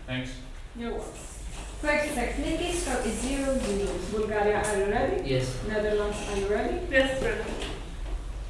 Thanks. You're welcome. For exercise, Nikki, stroke is 0, 0. Bulgaria, are you ready? Yes. Netherlands, are you ready? Yes, sir.